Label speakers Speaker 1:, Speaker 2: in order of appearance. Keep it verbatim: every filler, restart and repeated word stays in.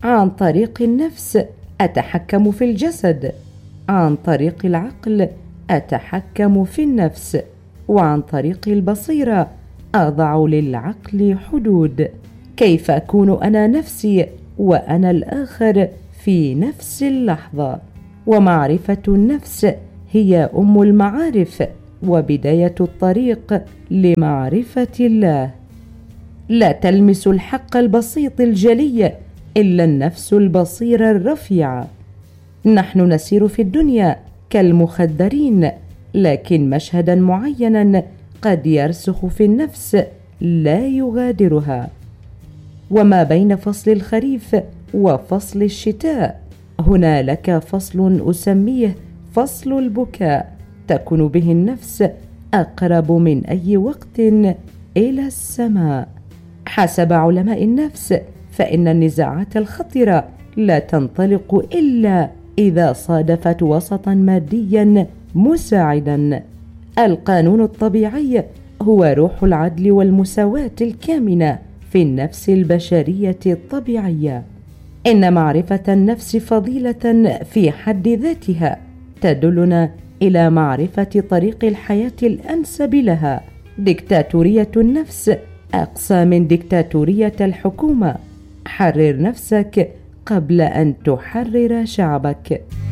Speaker 1: عن طريق النفس أتحكم في الجسد، عن طريق العقل أتحكم في النفس، وعن طريق البصيرة أضع للعقل حدود. كيف أكون أنا نفسي وأنا الآخر في نفس اللحظة؟ ومعرفة النفس هي أم المعارف وبداية الطريق لمعرفة الله. لا تلمس الحق البسيط الجلي إلا النفس البصيرة الرفيعة. نحن نسير في الدنيا كالمخدرين، لكن مشهدا معينا قد يرسخ في النفس لا يغادرها. وما بين فصل الخريف وفصل الشتاء هنالك فصل أسميه فصل البكاء، تكون به النفس أقرب من أي وقت إلى السماء. حسب علماء النفس فإن النزاعات الخطرة لا تنطلق إلا إذا صادفت وسطا ماديا مساعدا. القانون الطبيعي هو روح العدل والمساواة الكامنة في النفس البشرية الطبيعية. إن معرفة النفس فضيلة في حد ذاتها، تدلنا إلى معرفة طريق الحياة الأنسب لها. ديكتاتورية النفس أقسى من ديكتاتورية الحكومة. حرر نفسك قبل أن تحرر شعبك.